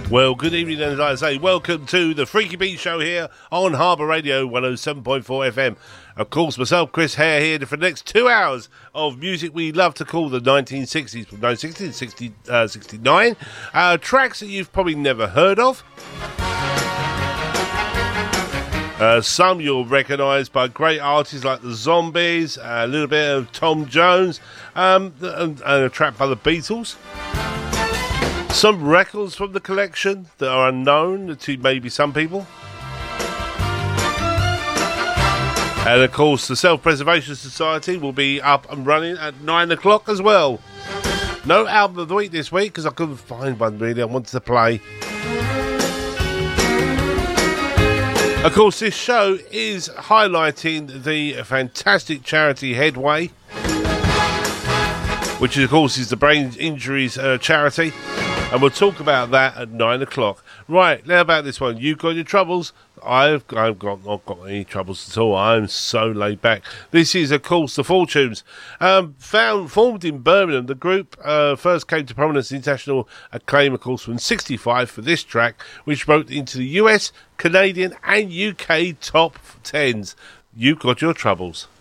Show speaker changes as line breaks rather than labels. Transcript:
Well, good evening, and as I say, welcome to the Freaky Beat Show here on Harbour Radio 107.4 FM. Of course, myself, Chris Hare, here for the next 2 hours of music we love to call the 1960s, from 1960 to 69. Tracks that you've probably never heard of. Some you'll recognise by great artists like the Zombies, a little bit of Tom Jones, and a track by the Beatles. Some records from the collection that are unknown to maybe some people. And of course, the Self-Preservation Society will be up and running at 9 o'clock as well. No album of the week this week because I couldn't find one really I wanted to play. Of course, this show is highlighting the fantastic charity Headway, which of course is the brain injuries charity. And we'll talk about that at 9 o'clock. Right, now about this one. You've got your troubles. I've not got any troubles at all. I'm so laid back. This is, of course, the Fortunes. Formed in Birmingham, the group first came to prominence, international acclaim, of course, from 65 for this track, which broke into the US, Canadian and UK top 10s. You've got your troubles.